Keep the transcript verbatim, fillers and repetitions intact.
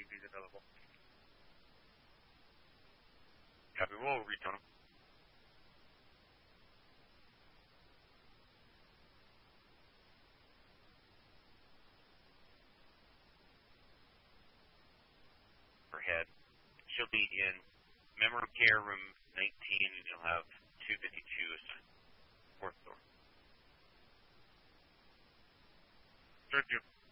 T Vs available. Copy, we'll retone them. Per head. She'll be in memory care room nineteen, and you'll have two fifty-two assigned. Fourth floor. Thank you.